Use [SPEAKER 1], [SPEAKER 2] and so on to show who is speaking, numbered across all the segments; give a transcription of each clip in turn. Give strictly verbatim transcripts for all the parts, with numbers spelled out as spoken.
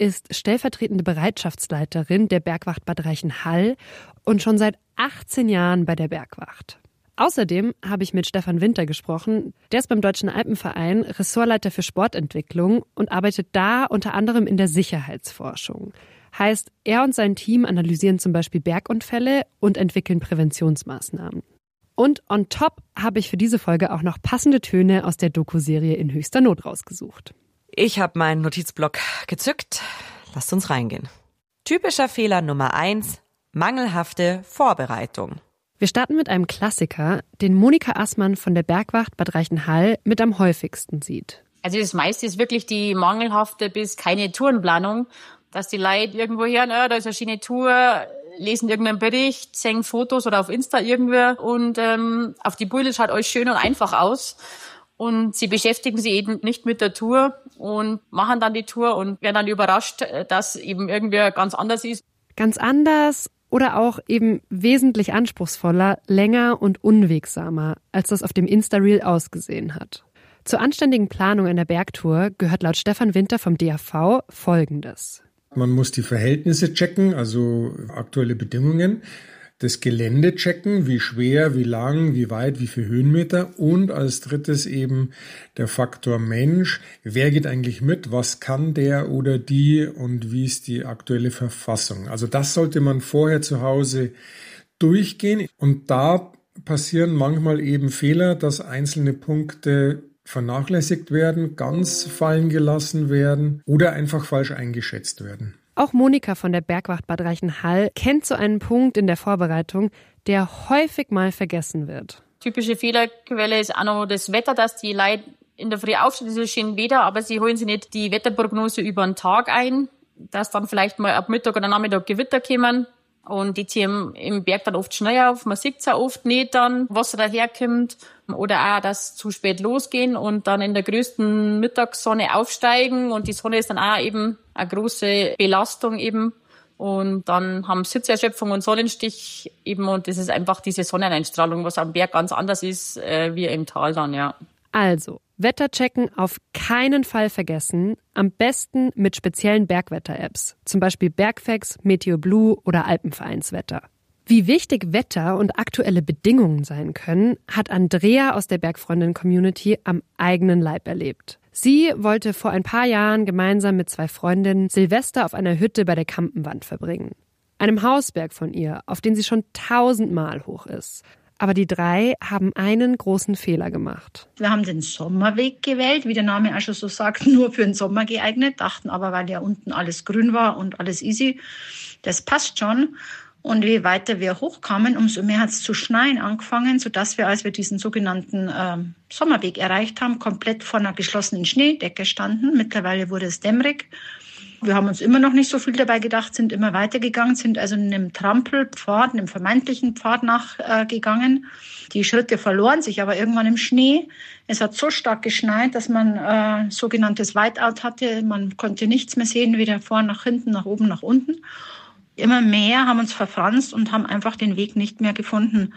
[SPEAKER 1] ist stellvertretende Bereitschaftsleiterin der Bergwacht Bad Reichenhall und schon seit achtzehn Jahren bei der Bergwacht. Außerdem habe ich mit Stefan Winter gesprochen. Der ist beim Deutschen Alpenverein Ressortleiter für Sportentwicklung und arbeitet da unter anderem in der Sicherheitsforschung. Heißt, er und sein Team analysieren zum Beispiel Bergunfälle und entwickeln Präventionsmaßnahmen. Und on top habe ich für diese Folge auch noch passende Töne aus der Doku-Serie In höchster Not rausgesucht.
[SPEAKER 2] Ich habe meinen Notizblock gezückt. Lasst uns reingehen. Typischer Fehler Nummer eins, mangelhafte Vorbereitung.
[SPEAKER 1] Wir starten mit einem Klassiker, den Monika Assmann von der Bergwacht Bad Reichenhall mit am häufigsten sieht.
[SPEAKER 3] Also das meiste ist wirklich die mangelhafte bis keine Tourenplanung, dass die Leute irgendwo hören, oh, da ist eine schöne Tour, lesen irgendeinen Bericht, sehen Fotos oder auf Insta irgendwo und ähm, auf die Bilder schaut alles schön und einfach aus. Und sie beschäftigen sich eben nicht mit der Tour und machen dann die Tour und werden dann überrascht, dass eben irgendwie ganz anders ist.
[SPEAKER 1] Ganz anders oder auch eben wesentlich anspruchsvoller, länger und unwegsamer, als das auf dem Insta-Reel ausgesehen hat. Zur anständigen Planung einer Bergtour gehört laut Stefan Winter vom D A V Folgendes.
[SPEAKER 4] Man muss die Verhältnisse checken, also aktuelle Bedingungen, das Gelände checken, wie schwer, wie lang, wie weit, wie viele Höhenmeter und als drittes eben der Faktor Mensch. Wer geht eigentlich mit? Was kann der oder die und wie ist die aktuelle Verfassung? Also das sollte man vorher zu Hause durchgehen und da passieren manchmal eben Fehler, dass einzelne Punkte vernachlässigt werden, ganz fallen gelassen werden oder einfach falsch eingeschätzt werden.
[SPEAKER 1] Auch Monika von der Bergwacht Bad Reichenhall kennt so einen Punkt in der Vorbereitung, der häufig mal vergessen wird.
[SPEAKER 3] Typische Fehlerquelle ist auch noch das Wetter, dass die Leute in der Früh aufstehen, es ist schön Wetter, aber sie holen sich nicht die Wetterprognose über den Tag ein, dass dann vielleicht mal ab Mittag oder Nachmittag Gewitter kommen. Und die ziehen im Berg dann oft schneller auf. Man sieht es ja oft nicht dann, was daherkommt. Oder auch, dass zu spät losgehen und dann in der größten Mittagssonne aufsteigen. Und die Sonne ist dann auch eben eine große Belastung eben. Und dann haben Sitzerschöpfung und Sonnenstich eben. Und das ist einfach diese Sonneneinstrahlung, was am Berg ganz anders ist, äh, wie im Tal dann, ja.
[SPEAKER 1] Also, Wetterchecken auf keinen Fall vergessen. Am besten mit speziellen Bergwetter-Apps. Zum Beispiel Bergfacts, Meteoblue oder Alpenvereinswetter. Wie wichtig Wetter und aktuelle Bedingungen sein können, hat Andrea aus der Bergfreundin-Community am eigenen Leib erlebt. Sie wollte vor ein paar Jahren gemeinsam mit zwei Freundinnen Silvester auf einer Hütte bei der Kampenwand verbringen. Einem Hausberg von ihr, auf den sie schon tausendmal hoch ist. Aber die drei haben einen großen Fehler gemacht.
[SPEAKER 5] Wir haben den Sommerweg gewählt, wie der Name auch schon so sagt, nur für den Sommer geeignet. Dachten aber, weil ja unten alles grün war und alles easy, das passt schon. Und je weiter wir hochkamen, umso mehr hat es zu schneien angefangen, sodass wir, als wir diesen sogenannten äh, Sommerweg erreicht haben, komplett vor einer geschlossenen Schneedecke standen. Mittlerweile wurde es dämmerig. Wir haben uns immer noch nicht so viel dabei gedacht, sind immer weitergegangen, sind also einem Trampelpfad, einem vermeintlichen Pfad nachgegangen. Die Schritte verloren sich aber irgendwann im Schnee. Es hat so stark geschneit, dass man äh, sogenanntes Whiteout hatte. Man konnte nichts mehr sehen, weder vor nach hinten, nach oben, nach unten. Immer mehr haben uns verfranst und haben einfach den Weg nicht mehr gefunden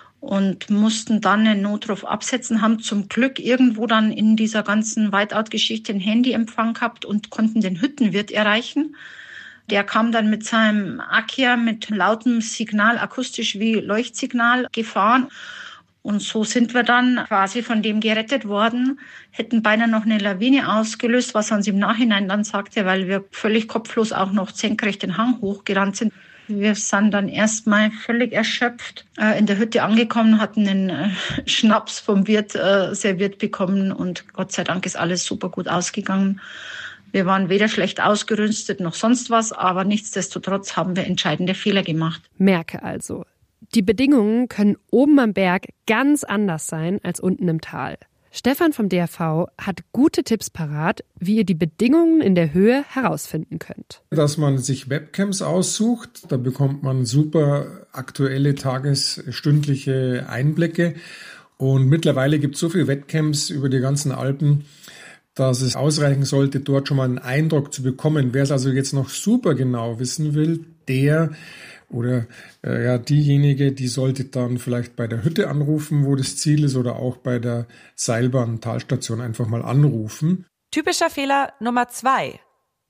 [SPEAKER 5] und mussten dann einen Notruf absetzen, haben zum Glück irgendwo dann in dieser ganzen Whiteout-Geschichte ein Handyempfang gehabt und konnten den Hüttenwirt erreichen. Der kam dann mit seinem Akia mit lautem Signal, akustisch wie Leuchtsignal, gefahren. Und so sind wir dann quasi von dem gerettet worden, hätten beinahe noch eine Lawine ausgelöst, was er uns im Nachhinein dann sagte, weil wir völlig kopflos auch noch senkrecht den Hang hochgerannt sind. Wir sind dann erstmal völlig erschöpft äh, in der Hütte angekommen, hatten einen äh, Schnaps vom Wirt äh, serviert bekommen und Gott sei Dank ist alles super gut ausgegangen. Wir waren weder schlecht ausgerüstet noch sonst was, aber nichtsdestotrotz haben wir entscheidende Fehler gemacht.
[SPEAKER 1] Merke also, die Bedingungen können oben am Berg ganz anders sein als unten im Tal. Stefan vom D A V hat gute Tipps parat, wie ihr die Bedingungen in der Höhe herausfinden könnt.
[SPEAKER 4] Dass man sich Webcams aussucht, da bekommt man super aktuelle tagesstündliche Einblicke. Und mittlerweile gibt es so viele Webcams über die ganzen Alpen, dass es ausreichen sollte, dort schon mal einen Eindruck zu bekommen. Wer es also jetzt noch super genau wissen will, der oder äh, ja diejenige, die sollte dann vielleicht bei der Hütte anrufen, wo das Ziel ist, oder auch bei der Seilbahn-Talstation einfach mal anrufen.
[SPEAKER 2] Typischer Fehler Nummer zwei.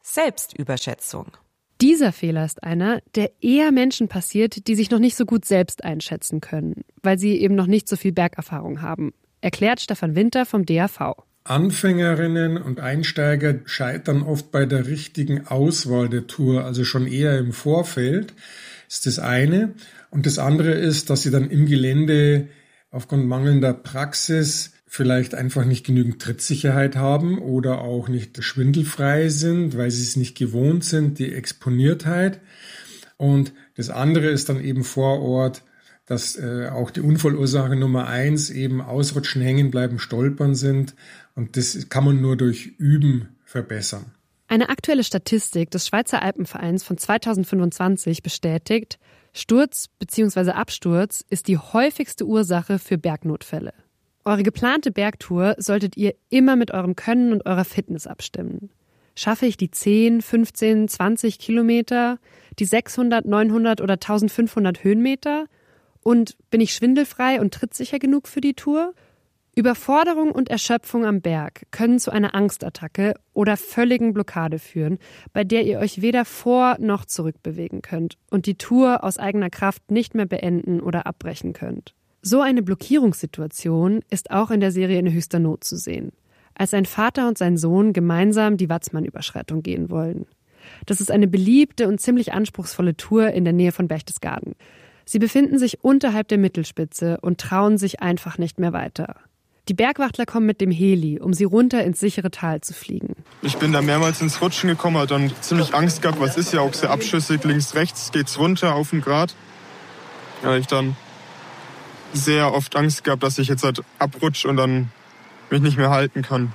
[SPEAKER 2] Selbstüberschätzung.
[SPEAKER 1] Dieser Fehler ist einer, der eher Menschen passiert, die sich noch nicht so gut selbst einschätzen können, weil sie eben noch nicht so viel Bergerfahrung haben, erklärt Stefan Winter vom D A V.
[SPEAKER 4] Anfängerinnen und Einsteiger scheitern oft bei der richtigen Auswahl der Tour, also schon eher im Vorfeld, ist das eine. Und das andere ist, dass sie dann im Gelände aufgrund mangelnder Praxis vielleicht einfach nicht genügend Trittsicherheit haben oder auch nicht schwindelfrei sind, weil sie es nicht gewohnt sind, die Exponiertheit. Und das andere ist dann eben vor Ort, dass äh, auch die Unfallursache Nummer eins eben Ausrutschen, hängen bleiben, stolpern sind. Und das kann man nur durch Üben verbessern.
[SPEAKER 1] Eine aktuelle Statistik des Schweizer Alpenvereins von zweitausendfünfundzwanzig bestätigt, Sturz bzw. Absturz ist die häufigste Ursache für Bergnotfälle. Eure geplante Bergtour solltet ihr immer mit eurem Können und eurer Fitness abstimmen. Schaffe ich die zehn, fünfzehn, zwanzig Kilometer, die sechshundert, neunhundert oder eintausendfünfhundert Höhenmeter? Und bin ich schwindelfrei und trittsicher genug für die Tour? Überforderung und Erschöpfung am Berg können zu einer Angstattacke oder völligen Blockade führen, bei der ihr euch weder vor- noch zurückbewegen könnt und die Tour aus eigener Kraft nicht mehr beenden oder abbrechen könnt. So eine Blockierungssituation ist auch in der Serie In höchster Not zu sehen, als ein Vater und sein Sohn gemeinsam die Watzmann-Überschreitung gehen wollen. Das ist eine beliebte und ziemlich anspruchsvolle Tour in der Nähe von Berchtesgaden. Sie befinden sich unterhalb der Mittelspitze und trauen sich einfach nicht mehr weiter. Die Bergwachtler kommen mit dem Heli, um sie runter ins sichere Tal zu fliegen.
[SPEAKER 6] Ich bin da mehrmals ins Rutschen gekommen, habe dann ziemlich Angst gehabt, was ist ja auch sehr abschüssig, links, rechts geht's runter auf den Grat. Da habe ich dann sehr oft Angst gehabt, dass ich jetzt halt abrutsche und dann mich nicht mehr halten kann.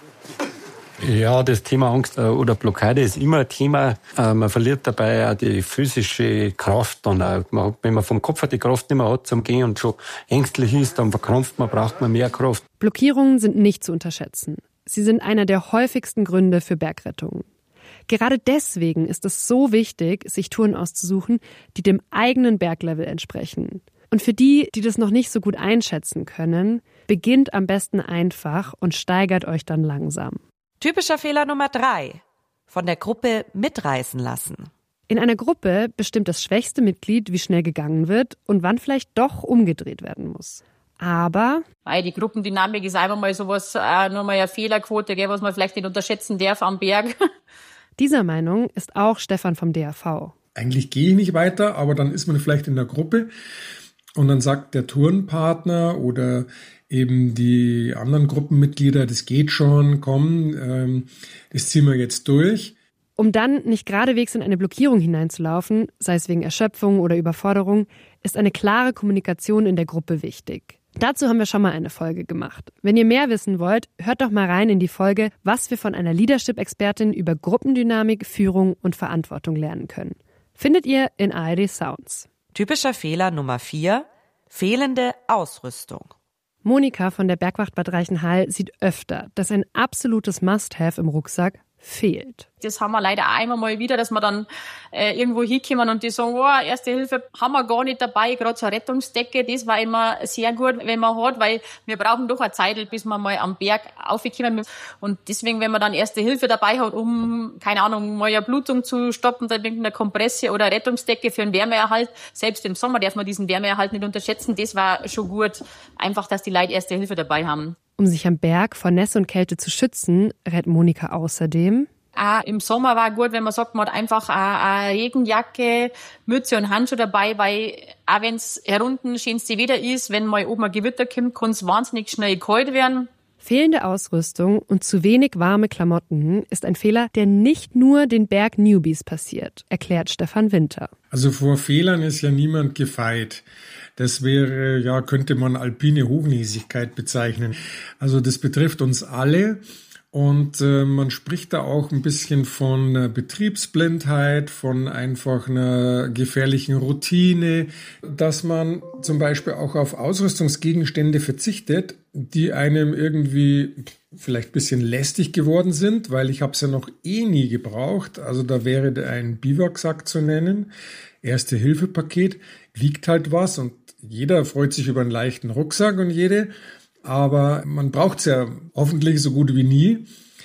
[SPEAKER 7] Ja, das Thema Angst oder Blockade ist immer ein Thema. Man verliert dabei auch die physische Kraft. Dann auch, wenn man vom Kopf her die Kraft nicht mehr hat zum Gehen und schon ängstlich ist, dann verkrampft man, braucht man mehr Kraft.
[SPEAKER 1] Blockierungen sind nicht zu unterschätzen. Sie sind einer der häufigsten Gründe für Bergrettungen. Gerade deswegen ist es so wichtig, sich Touren auszusuchen, die dem eigenen Berglevel entsprechen. Und für die, die das noch nicht so gut einschätzen können, beginnt am besten einfach und steigert euch dann langsam.
[SPEAKER 2] Typischer Fehler Nummer drei. Von der Gruppe mitreißen lassen.
[SPEAKER 1] In einer Gruppe bestimmt das schwächste Mitglied, wie schnell gegangen wird und wann vielleicht doch umgedreht werden muss. Aber
[SPEAKER 3] Weil die Gruppendynamik ist einfach mal sowas, äh, nur mal eine Fehlerquote, gell, was man vielleicht nicht unterschätzen darf am Berg.
[SPEAKER 1] Dieser Meinung ist auch Stefan vom D A V.
[SPEAKER 4] Eigentlich gehe ich nicht weiter, aber dann ist man vielleicht in der Gruppe und dann sagt der Tourenpartner oder eben die anderen Gruppenmitglieder, das geht schon, komm, ähm, das ziehen wir jetzt durch.
[SPEAKER 1] Um dann nicht geradewegs in eine Blockierung hineinzulaufen, sei es wegen Erschöpfung oder Überforderung, ist eine klare Kommunikation in der Gruppe wichtig. Dazu haben wir schon mal eine Folge gemacht. Wenn ihr mehr wissen wollt, hört doch mal rein in die Folge, was wir von einer Leadership-Expertin über Gruppendynamik, Führung und Verantwortung lernen können. Findet ihr in A R D Sounds.
[SPEAKER 2] Typischer Fehler Nummer vier. Fehlende Ausrüstung.
[SPEAKER 1] Monika von der Bergwacht Bad Reichenhall sieht öfter, dass ein absolutes Must-Have im Rucksack fehlt.
[SPEAKER 3] Das haben wir leider auch immer mal wieder, dass wir dann äh, irgendwo hinkommen und die sagen, oh, Erste Hilfe haben wir gar nicht dabei, gerade so eine Rettungsdecke, das war immer sehr gut, wenn man hat, weil wir brauchen doch eine Zeit, bis wir mal am Berg aufkommen. Und deswegen, wenn man dann Erste Hilfe dabei hat, um, keine Ahnung, mal eine Blutung zu stoppen, dann mit einer Kompresse oder eine Rettungsdecke für einen Wärmeerhalt, selbst im Sommer darf man diesen Wärmeerhalt nicht unterschätzen, das war schon gut, einfach, dass die Leute Erste Hilfe dabei haben.
[SPEAKER 1] Um sich am Berg vor Nässe und Kälte zu schützen, rät Monika außerdem:
[SPEAKER 3] Auch im Sommer war gut, wenn man sagt, man hat einfach eine Regenjacke, Mütze und Handschuhe dabei, weil auch wenn es herunten schönste Wetter ist, wenn mal oben ein Gewitter kommt, kann es wahnsinnig schnell kalt werden.
[SPEAKER 1] Fehlende Ausrüstung und zu wenig warme Klamotten ist ein Fehler, der nicht nur den Berg-Newbies passiert, erklärt Stefan Winter.
[SPEAKER 4] Also vor Fehlern ist ja niemand gefeit. Das wäre, ja, könnte man alpine Hochnäsigkeit bezeichnen. Also das betrifft uns alle. Und äh, man spricht da auch ein bisschen von äh, Betriebsblindheit, von einfach einer gefährlichen Routine, dass man zum Beispiel auch auf Ausrüstungsgegenstände verzichtet, die einem irgendwie vielleicht ein bisschen lästig geworden sind, weil ich habe es ja noch eh nie gebraucht. Also da wäre ein Biwaksack zu nennen, Erste-Hilfe-Paket, wiegt halt was und jeder freut sich über einen leichten Rucksack und jede. Aber man braucht es ja hoffentlich so gut wie nie.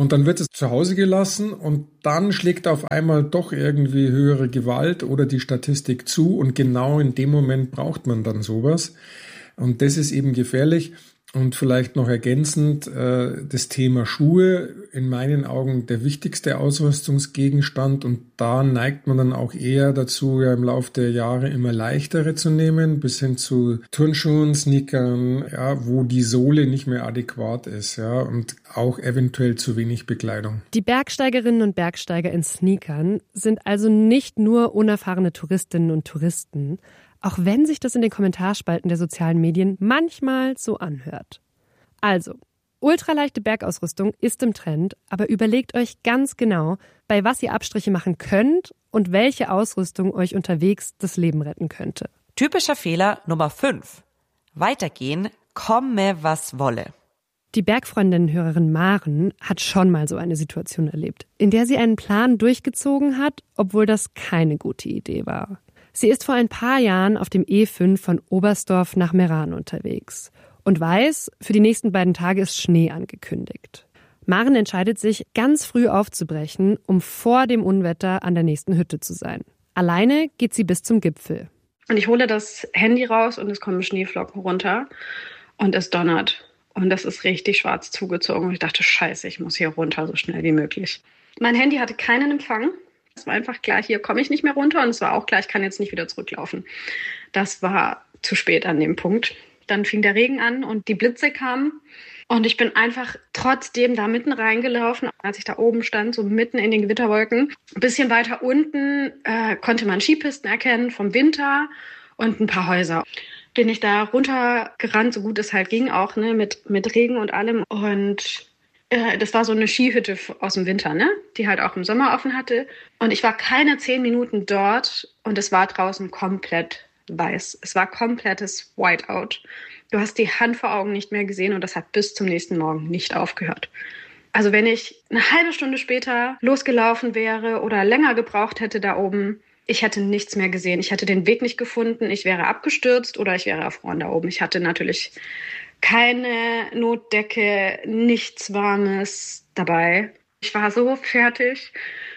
[SPEAKER 4] Und dann wird es zu Hause gelassen und dann schlägt auf einmal doch irgendwie höhere Gewalt oder die Statistik zu und genau in dem Moment braucht man dann sowas. Und das ist eben gefährlich. Und vielleicht noch ergänzend äh, das Thema Schuhe, in meinen Augen der wichtigste Ausrüstungsgegenstand, und da neigt man dann auch eher dazu, ja im Laufe der Jahre immer leichtere zu nehmen, bis hin zu Turnschuhen, Sneakern, ja, wo die Sohle nicht mehr adäquat ist, ja, und auch eventuell zu wenig Bekleidung.
[SPEAKER 1] Die Bergsteigerinnen und Bergsteiger in Sneakern sind also nicht nur unerfahrene Touristinnen und Touristen, auch wenn sich das in den Kommentarspalten der sozialen Medien manchmal so anhört. Also, ultraleichte Bergausrüstung ist im Trend, aber überlegt euch ganz genau, bei was ihr Abstriche machen könnt und welche Ausrüstung euch unterwegs das Leben retten könnte.
[SPEAKER 2] Typischer Fehler Nummer fünf. Weitergehen, komme was wolle.
[SPEAKER 1] Die Bergfreundinnen-Hörerin Maren hat schon mal so eine Situation erlebt, in der sie einen Plan durchgezogen hat, obwohl das keine gute Idee war. Sie ist vor ein paar Jahren auf dem E fünf von Oberstdorf nach Meran unterwegs und weiß, für die nächsten beiden Tage ist Schnee angekündigt. Maren entscheidet sich, ganz früh aufzubrechen, um vor dem Unwetter an der nächsten Hütte zu sein. Alleine geht sie bis zum Gipfel.
[SPEAKER 8] Und ich hole das Handy raus und es kommen Schneeflocken runter und es donnert. Und das ist richtig schwarz zugezogen. Und ich dachte, scheiße, ich muss hier runter, so schnell wie möglich. Mein Handy hatte keinen Empfang. Es war einfach klar, hier komme ich nicht mehr runter. Und es war auch klar, ich kann jetzt nicht wieder zurücklaufen. Das war zu spät an dem Punkt. Dann fing der Regen an und die Blitze kamen. Und ich bin einfach trotzdem da mitten reingelaufen, als ich da oben stand, so mitten in den Gewitterwolken. Ein bisschen weiter unten äh, konnte man Skipisten erkennen vom Winter und ein paar Häuser. Bin ich da runtergerannt, so gut es halt ging, auch ne, mit, mit Regen und allem. Und äh, das war so eine Skihütte aus dem Winter, ne, die halt auch im Sommer offen hatte. Und ich war keine zehn Minuten dort und es war draußen komplett weiß. Es war komplettes Whiteout. Du hast die Hand vor Augen nicht mehr gesehen und das hat bis zum nächsten Morgen nicht aufgehört. Also wenn ich eine halbe Stunde später losgelaufen wäre oder länger gebraucht hätte da oben, ich hätte nichts mehr gesehen. Ich hätte den Weg nicht gefunden. Ich wäre abgestürzt oder ich wäre erfroren da oben. Ich hatte natürlich keine Notdecke, nichts Warmes dabei. Ich war so fertig.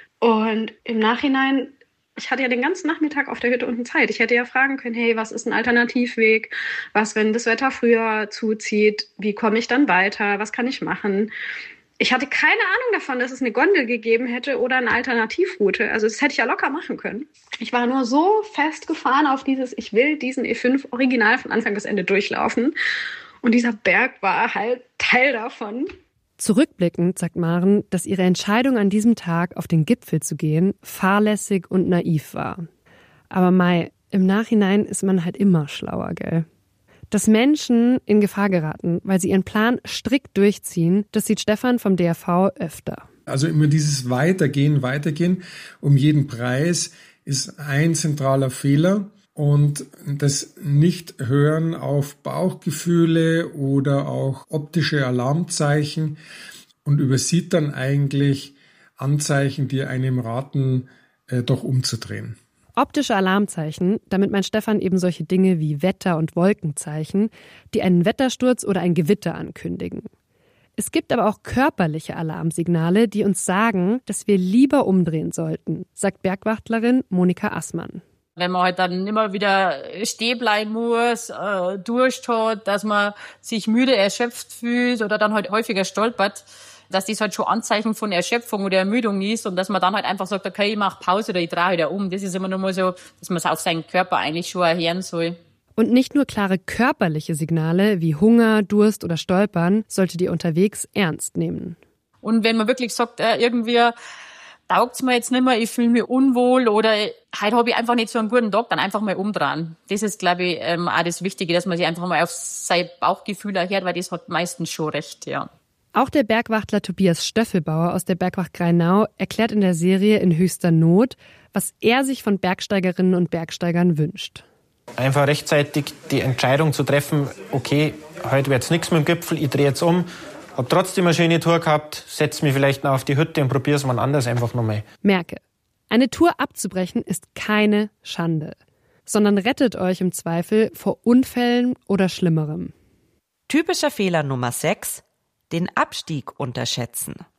[SPEAKER 8] Und im Nachhinein, ich hatte ja den ganzen Nachmittag auf der Hütte unten Zeit. Ich hätte ja fragen können, hey, was ist ein Alternativweg? Was, wenn das Wetter früher zuzieht? Wie komme ich dann weiter? Was kann ich machen? Ich hatte keine Ahnung davon, dass es eine Gondel gegeben hätte oder eine Alternativroute. Also das hätte ich ja locker machen können. Ich war nur so festgefahren auf dieses, ich will diesen E fünf original von Anfang bis Ende durchlaufen. Und dieser Berg war halt Teil davon.
[SPEAKER 1] Zurückblickend sagt Maren, dass ihre Entscheidung an diesem Tag auf den Gipfel zu gehen fahrlässig und naiv war. Aber Mai, im Nachhinein ist man halt immer schlauer, gell? Dass Menschen in Gefahr geraten, weil sie ihren Plan strikt durchziehen, das sieht Stefan vom D R V öfter.
[SPEAKER 4] Also immer dieses Weitergehen, Weitergehen um jeden Preis ist ein zentraler Fehler. Und das Nicht-Hören auf Bauchgefühle oder auch optische Alarmzeichen und übersieht dann eigentlich Anzeichen, die einem raten, äh, doch umzudrehen.
[SPEAKER 1] Optische Alarmzeichen, damit meint Stefan eben solche Dinge wie Wetter- und Wolkenzeichen, die einen Wettersturz oder ein Gewitter ankündigen. Es gibt aber auch körperliche Alarmsignale, die uns sagen, dass wir lieber umdrehen sollten, sagt Bergwachtlerin Monika Assmann.
[SPEAKER 3] Wenn man halt dann immer wieder stehen bleiben muss, äh, Durst hat, dass man sich müde, erschöpft fühlt oder dann halt häufiger stolpert, dass das halt schon Anzeichen von Erschöpfung oder Ermüdung ist und dass man dann halt einfach sagt, okay, ich mache Pause oder ich drehe wieder um. Das ist immer nur mal so, dass man es auf seinen Körper eigentlich schon erhören soll.
[SPEAKER 1] Und nicht nur klare körperliche Signale wie Hunger, Durst oder Stolpern solltet ihr unterwegs ernst nehmen.
[SPEAKER 3] Und wenn man wirklich sagt, äh, irgendwie taugt's mir jetzt nicht mehr, ich fühle mich unwohl oder heute habe ich einfach nicht so einen guten Tag, dann einfach mal umdrehen. Das ist, glaube ich, ähm, auch das Wichtige, dass man sich einfach mal auf sein Bauchgefühl erhört, weil das hat meistens schon recht, ja.
[SPEAKER 1] Auch der Bergwachtler Tobias Stöffelbauer aus der Bergwacht Grainau erklärt in der Serie In höchster Not, was er sich von Bergsteigerinnen und Bergsteigern wünscht.
[SPEAKER 9] Einfach rechtzeitig die Entscheidung zu treffen, okay, heute wird's nichts mit dem Gipfel, ich drehe jetzt um. Hab trotzdem eine schöne Tour gehabt, setz mich vielleicht noch auf die Hütte und probier's mal anders einfach nochmal.
[SPEAKER 1] Merke, eine Tour abzubrechen ist keine Schande, sondern rettet euch im Zweifel vor Unfällen oder Schlimmerem.
[SPEAKER 2] Typischer Fehler Nummer sechs, den Abstieg unterschätzen.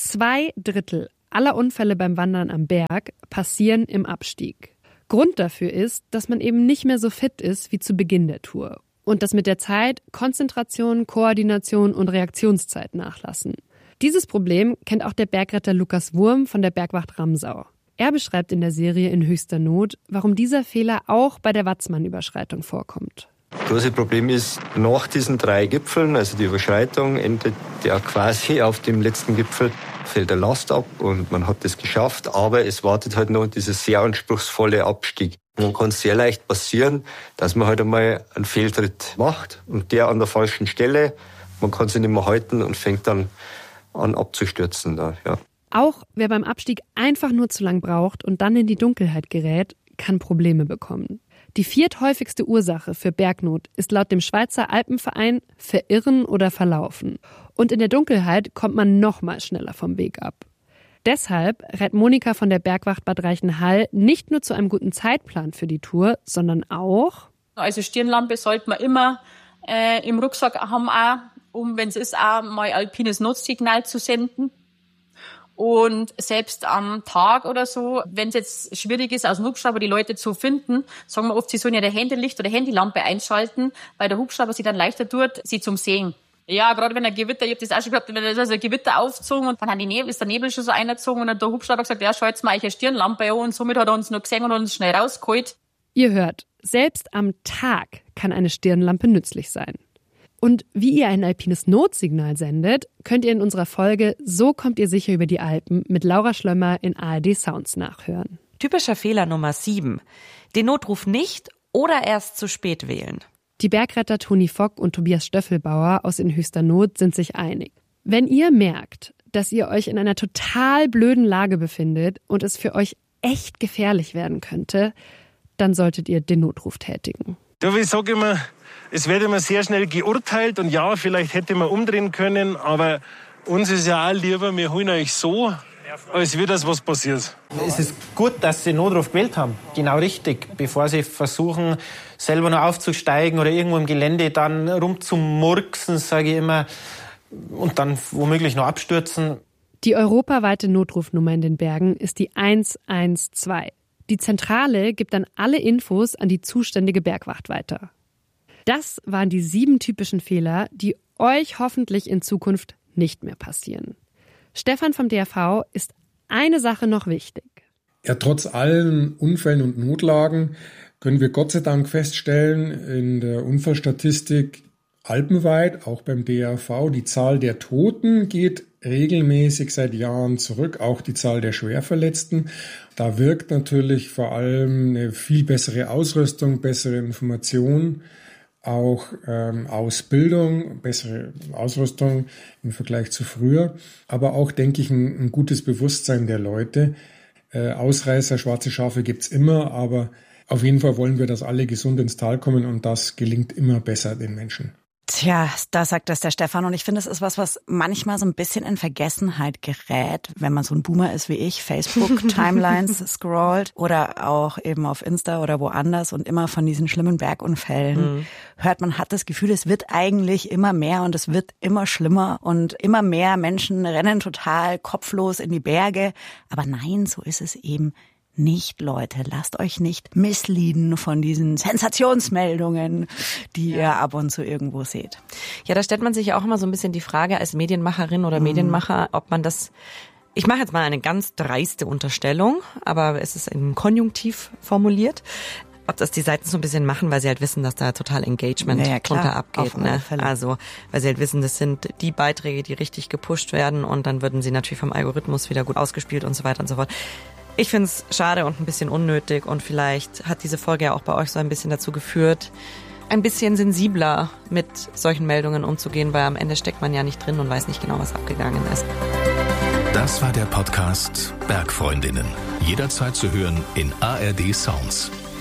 [SPEAKER 1] Zwei Drittel aller Unfälle beim Wandern am Berg passieren im Abstieg. Grund dafür ist, dass man eben nicht mehr so fit ist wie zu Beginn der Tour und dass mit der Zeit Konzentration, Koordination und Reaktionszeit nachlassen. Dieses Problem kennt auch der Bergretter Lukas Wurm von der Bergwacht Ramsau. Er beschreibt in der Serie In höchster Not, warum dieser Fehler auch bei der Watzmann-Überschreitung vorkommt.
[SPEAKER 10] Das große Problem ist, nach diesen drei Gipfeln, also die Überschreitung, endet ja quasi auf dem letzten Gipfel, fällt der Last ab und man hat es geschafft, aber es wartet halt noch dieser sehr anspruchsvolle Abstieg. Dann kann es sehr leicht passieren, dass man halt einmal einen Fehltritt macht und der an der falschen Stelle, man kann sich nicht mehr halten und fängt dann an abzustürzen. Da, ja.
[SPEAKER 1] Auch wer beim Abstieg einfach nur zu lang braucht und dann in die Dunkelheit gerät, kann Probleme bekommen. Die vierthäufigste Ursache für Bergnot ist laut dem Schweizer Alpenverein Verirren oder Verlaufen. Und in der Dunkelheit kommt man noch mal schneller vom Weg ab. Deshalb rät Monika von der Bergwacht Bad Reichenhall nicht nur zu einem guten Zeitplan für die Tour, sondern auch...
[SPEAKER 3] Also Stirnlampe sollte man immer äh, im Rucksack haben, auch, um, wenn es ist, auch mal alpines Notsignal zu senden. Und selbst am Tag oder so, wenn es jetzt schwierig ist, aus dem Hubschrauber die Leute zu finden, sagen wir oft, sie sollen ja der Handylicht oder Handylampe einschalten, weil der Hubschrauber sie dann leichter tut, sie zum Sehen. Ja, gerade wenn ein Gewitter, ich habe das auch schon gehabt, wenn da ist ein Gewitter aufgezogen und dann hat die Nebel, ist der Nebel schon so eingezogen und dann hat der Hubschrauber gesagt, ja, schalt's mal eine Stirnlampe an und somit hat er uns noch gesehen und uns schnell rausgeholt.
[SPEAKER 1] Ihr hört, selbst am Tag kann eine Stirnlampe nützlich sein. Und wie ihr ein alpines Notsignal sendet, könnt ihr in unserer Folge So kommt ihr sicher über die Alpen mit Laura Schlömmer in A R D Sounds nachhören.
[SPEAKER 2] Typischer Fehler Nummer sieben. Den Notruf nicht oder erst zu spät wählen.
[SPEAKER 1] Die Bergretter Toni Fock und Tobias Stöffelbauer aus In höchster Not sind sich einig. Wenn ihr merkt, dass ihr euch in einer total blöden Lage befindet und es für euch echt gefährlich werden könnte, dann solltet ihr den Notruf tätigen.
[SPEAKER 9] Ja, ich sage immer, es wird immer sehr schnell geurteilt und ja, vielleicht hätte man umdrehen können, aber uns ist ja auch lieber, wir holen euch so, als wird das was passiert.
[SPEAKER 11] Es ist gut, dass sie den Notruf gewählt haben, genau richtig, bevor sie versuchen, selber noch aufzusteigen oder irgendwo im Gelände dann rumzumurksen, sage ich immer, und dann womöglich noch abstürzen.
[SPEAKER 1] Die europaweite Notrufnummer in den Bergen ist die eins eins zwei. Die Zentrale gibt dann alle Infos an die zuständige Bergwacht weiter. Das waren die sieben typischen Fehler, die euch hoffentlich in Zukunft nicht mehr passieren. Stefan vom D R V ist eine Sache noch wichtig.
[SPEAKER 4] Ja, trotz allen Unfällen und Notlagen können wir Gott sei Dank feststellen, in der Unfallstatistik alpenweit, auch beim D R V, die Zahl der Toten geht regelmäßig seit Jahren zurück, auch die Zahl der Schwerverletzten. Da wirkt natürlich vor allem eine viel bessere Ausrüstung, bessere Information, auch ähm, Ausbildung, bessere Ausrüstung im Vergleich zu früher, aber auch, denke ich, ein, ein gutes Bewusstsein der Leute. Äh, Ausreißer, schwarze Schafe gibt's immer, aber auf jeden Fall wollen wir, dass alle gesund ins Tal kommen und das gelingt immer besser den Menschen.
[SPEAKER 12] Tja, da sagt das der Stefan und ich finde, es ist was, was manchmal so ein bisschen in Vergessenheit gerät, wenn man so ein Boomer ist wie ich, Facebook-Timelines scrollt oder auch eben auf Insta oder woanders und immer von diesen schlimmen Bergunfällen mhm. hört, man hat das Gefühl, es wird eigentlich immer mehr und es wird immer schlimmer und immer mehr Menschen rennen total kopflos in die Berge, aber nein, so ist es eben nicht, Leute. Lasst euch nicht missleaden von diesen Sensationsmeldungen, die ja. ihr ab und zu irgendwo seht.
[SPEAKER 2] Ja, da stellt man sich ja auch immer so ein bisschen die Frage als Medienmacherin oder mhm. Medienmacher, ob man das, ich mache jetzt mal eine ganz dreiste Unterstellung, aber es ist im Konjunktiv formuliert, ob das die Seiten so ein bisschen machen, weil sie halt wissen, dass da total Engagement ja, ja, drunter abgeht. Ne? Also, weil sie halt wissen, das sind die Beiträge, die richtig gepusht werden und dann würden sie natürlich vom Algorithmus wieder gut ausgespielt und so weiter und so fort. Ich finde es schade und ein bisschen unnötig und vielleicht hat diese Folge ja auch bei euch so ein bisschen dazu geführt, ein bisschen sensibler mit solchen Meldungen umzugehen, weil am Ende steckt man ja nicht drin und weiß nicht genau, was abgegangen ist.
[SPEAKER 13] Das war der Podcast Bergfreundinnen. Jederzeit zu hören in A R D Sounds.